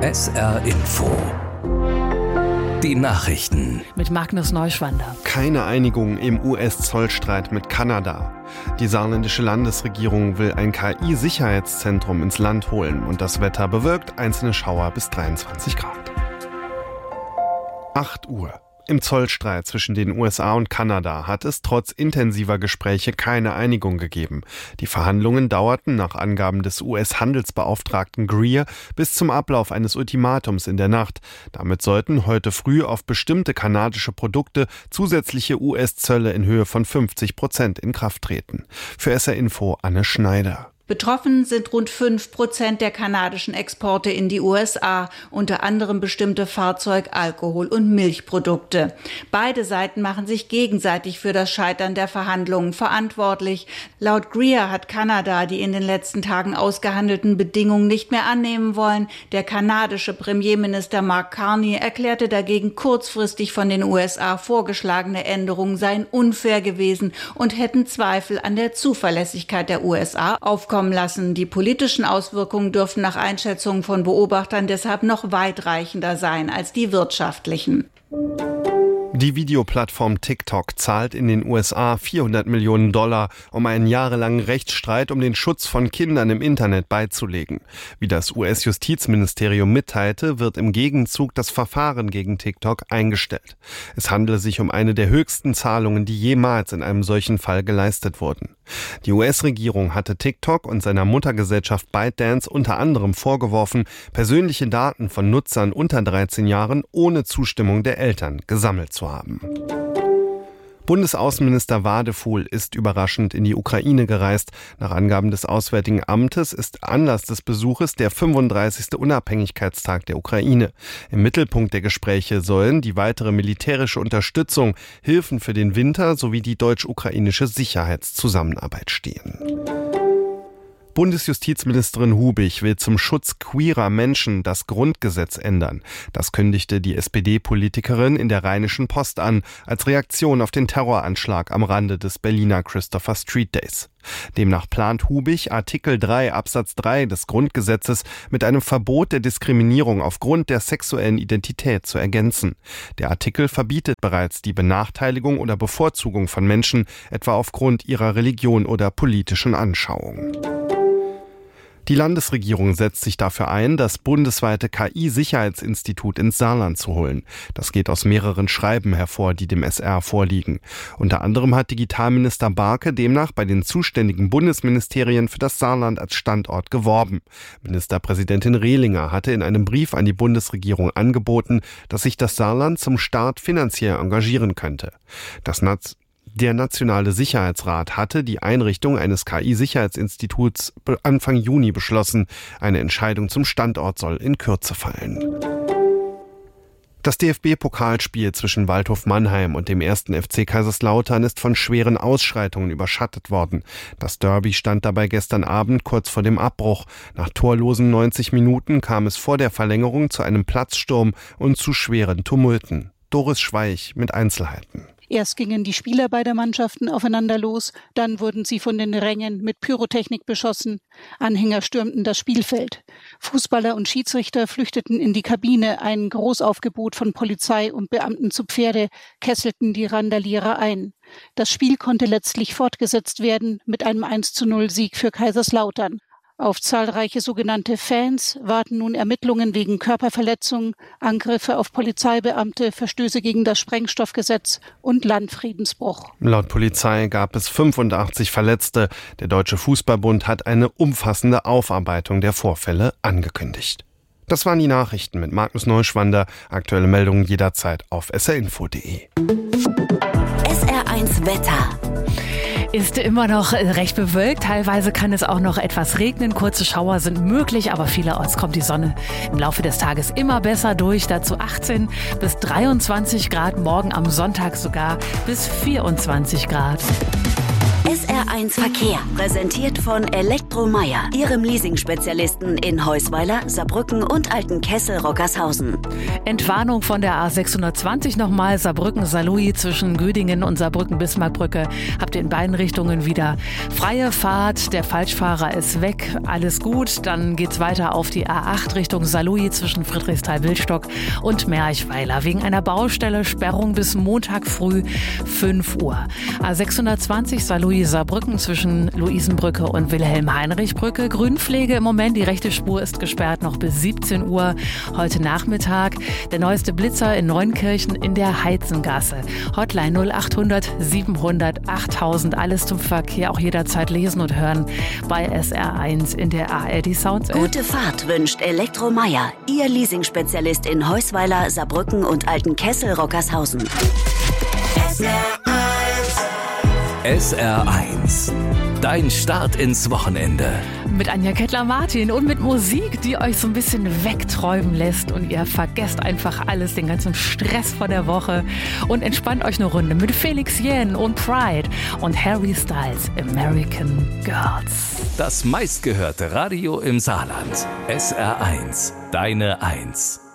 SR Info. Die Nachrichten. Mit Magnus Neuschwander. Keine Einigung im US-Zollstreit mit Kanada. Die saarländische Landesregierung will ein KI-Sicherheitszentrum ins Land holen und das Wetter bewölkt, einzelne Schauer bis 23 Grad. 8 Uhr. Im Zollstreit zwischen den USA und Kanada hat es trotz intensiver Gespräche keine Einigung gegeben. Die Verhandlungen dauerten nach Angaben des US-Handelsbeauftragten Greer bis zum Ablauf eines Ultimatums in der Nacht. Damit sollten heute früh auf bestimmte kanadische Produkte zusätzliche US-Zölle in Höhe von 50% in Kraft treten. Für SR Info Anne Schneider. Betroffen sind rund 5% der kanadischen Exporte in die USA, unter anderem bestimmte Fahrzeug-, Alkohol- und Milchprodukte. Beide Seiten machen sich gegenseitig für das Scheitern der Verhandlungen verantwortlich. Laut Greer hat Kanada die in den letzten Tagen ausgehandelten Bedingungen nicht mehr annehmen wollen. Der kanadische Premierminister Mark Carney erklärte dagegen, kurzfristig von den USA vorgeschlagene Änderungen seien unfair gewesen und hätten Zweifel an der Zuverlässigkeit der USA aufkommen lassen. Die politischen Auswirkungen dürften nach Einschätzungen von Beobachtern deshalb noch weitreichender sein als die wirtschaftlichen. Die Videoplattform TikTok zahlt in den USA $400 Millionen, um einen jahrelangen Rechtsstreit um den Schutz von Kindern im Internet beizulegen. Wie das US-Justizministerium mitteilte, wird im Gegenzug das Verfahren gegen TikTok eingestellt. Es handele sich um eine der höchsten Zahlungen, die jemals in einem solchen Fall geleistet wurden. Die US-Regierung hatte TikTok und seiner Muttergesellschaft ByteDance unter anderem vorgeworfen, persönliche Daten von Nutzern unter 13 Jahren ohne Zustimmung der Eltern gesammelt zu haben. Bundesaußenminister Wadefuhl ist überraschend in die Ukraine gereist. Nach Angaben des Auswärtigen Amtes ist Anlass des Besuches der 35. Unabhängigkeitstag der Ukraine. Im Mittelpunkt der Gespräche sollen die weitere militärische Unterstützung, Hilfen für den Winter sowie die deutsch-ukrainische Sicherheitszusammenarbeit stehen. Bundesjustizministerin Hubig will zum Schutz queerer Menschen das Grundgesetz ändern. Das kündigte die SPD-Politikerin in der Rheinischen Post an, als Reaktion auf den Terroranschlag am Rande des Berliner Christopher Street Days. Demnach plant Hubig, Artikel 3 Absatz 3 des Grundgesetzes mit einem Verbot der Diskriminierung aufgrund der sexuellen Identität zu ergänzen. Der Artikel verbietet bereits die Benachteiligung oder Bevorzugung von Menschen, etwa aufgrund ihrer Religion oder politischen Anschauung. Die Landesregierung setzt sich dafür ein, das bundesweite KI-Sicherheitsinstitut ins Saarland zu holen. Das geht aus mehreren Schreiben hervor, die dem SR vorliegen. Unter anderem hat Digitalminister Barke demnach bei den zuständigen Bundesministerien für das Saarland als Standort geworben. Ministerpräsidentin Rehlinger hatte in einem Brief an die Bundesregierung angeboten, dass sich das Saarland zum Start finanziell engagieren könnte. Der Nationale Sicherheitsrat hatte die Einrichtung eines KI-Sicherheitsinstituts Anfang Juni beschlossen. Eine Entscheidung zum Standort soll in Kürze fallen. Das DFB-Pokalspiel zwischen Waldhof Mannheim und dem 1. FC Kaiserslautern ist von schweren Ausschreitungen überschattet worden. Das Derby stand dabei gestern Abend kurz vor dem Abbruch. Nach torlosen 90 Minuten kam es vor der Verlängerung zu einem Platzsturm und zu schweren Tumulten. Doris Schweich mit Einzelheiten. Erst gingen die Spieler beider Mannschaften aufeinander los, dann wurden sie von den Rängen mit Pyrotechnik beschossen. Anhänger stürmten das Spielfeld. Fußballer und Schiedsrichter flüchteten in die Kabine. Ein Großaufgebot von Polizei und Beamten zu Pferde kesselten die Randalierer ein. Das Spiel konnte letztlich fortgesetzt werden mit einem 1:0-Sieg für Kaiserslautern. Auf zahlreiche sogenannte Fans warten nun Ermittlungen wegen Körperverletzung, Angriffe auf Polizeibeamte, Verstöße gegen das Sprengstoffgesetz und Landfriedensbruch. Laut Polizei gab es 85 Verletzte. Der Deutsche Fußballbund hat eine umfassende Aufarbeitung der Vorfälle angekündigt. Das waren die Nachrichten mit Magnus Neuschwander. Aktuelle Meldungen jederzeit auf srinfo.de. SR1 Wetter. Ist immer noch recht bewölkt. Teilweise kann es auch noch etwas regnen. Kurze Schauer sind möglich, aber vielerorts kommt die Sonne im Laufe des Tages immer besser durch. Dazu 18 bis 23 Grad, morgen am Sonntag sogar bis 24 Grad. SR1 Verkehr, präsentiert von Elektromeyer, Ihrem Leasing-Spezialisten in Heusweiler, Saarbrücken und Altenkessel-Rockershausen. Entwarnung von der A620 nochmal, Saarbrücken-Saarlouis zwischen Gödingen und Saarbrücken-Bismarckbrücke. Habt ihr in beiden Richtungen wieder freie Fahrt, der Falschfahrer ist weg, alles gut. Dann geht's weiter auf die A8 Richtung Saarlouis zwischen Friedrichsthal-Wildstock und Merchweiler. Wegen einer Baustelle Sperrung bis Montag früh 5 Uhr. A620 Saarlouis-Saarbrücken zwischen Luisenbrücke und Wilhelm-Heinrich-Brücke. Grünpflege im Moment, die rechte Spur ist gesperrt noch bis 17 Uhr heute Nachmittag. Der neueste Blitzer in Neunkirchen in der Heizengasse. Hotline 0800 700 8000. Alles zum Verkehr, auch jederzeit lesen und hören bei SR1 in der ARD Sounds App. Gute Fahrt wünscht Elektromeyer, Ihr Leasing-Spezialist in Heusweiler, Saarbrücken und Altenkessel-Rockershausen. SR1. Dein Start ins Wochenende. Mit Anja Kettler-Martin und mit Musik, die euch so ein bisschen wegträumen lässt und ihr vergesst einfach alles, den ganzen Stress von der Woche und entspannt euch eine Runde mit Felix Jähn und Pride und Harry Styles, American Girls. Das meistgehörte Radio im Saarland. SR1. Deine 1.